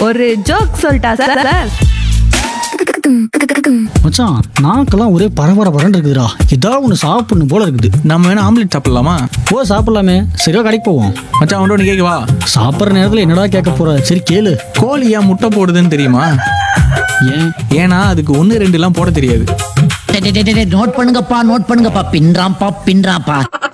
ஒரு ஜோக் சொல்லிட்டா சார்? மச்சான், நாக்கெல்லாம் ஒரே பரபரன்னு இருக்குதுடா. ஏதாவது ஒன்று சாப்பிடணும் போல இருக்குது. நம்ம வேணா ஆம்லெட் சாப்பிடலாமா? ஓ, சாப்பிடலாமே. சரியா, கடைக்கு போவோம். மச்சான் அவன்கிட்ட ஒன்று கேட்கவா? சாப்பிட்ற நேரத்தில் என்னடா கேட்க போற? சரி கேளு. கோழி ஏன் முட்டை போடுதுன்னு தெரியுமா? ஏன்னா அதுக்கு 1 2 போட தெரியாது. நோட் பண்ணுங்கப்பா, பின்றாம்பா.